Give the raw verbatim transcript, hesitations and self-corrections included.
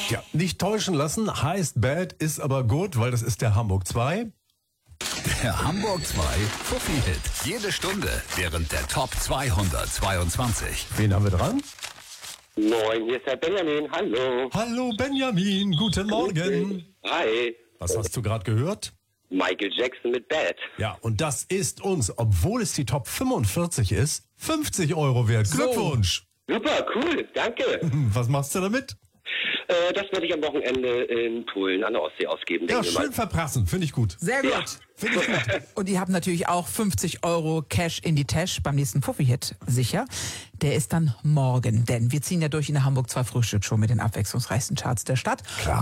Ja, nicht täuschen lassen, heißt bad, ist aber gut, weil das ist der Hamburg zwei. Der Hamburg zwei Fuffi-Hit. Jede Stunde während der Top zweihundertzweiundzwanzig. Wen haben wir dran? Moin, hier ist der Benjamin. Hallo. Hallo Benjamin, guten Morgen. Hi. Was hast du gerade gehört? Michael Jackson mit Bad. Ja, und das ist uns, obwohl es die Top fünfundvierzig ist, fünfzig Euro wert. So. Glückwunsch. Super, cool, danke. Was machst du damit? äh, das werde ich am Wochenende in Polen an der Ostsee ausgeben. Ja, denke ich mal. schön verprassen, finde ich gut. Sehr gut. Ja. Finde ich gut. Und ihr habt natürlich auch fünfzig Euro Cash in die Tasche beim nächsten Fuffi-Hit sicher. Der ist dann morgen, denn wir ziehen ja durch in der Hamburg zwei Frühstücksshow mit den abwechslungsreichsten Charts der Stadt. Klar.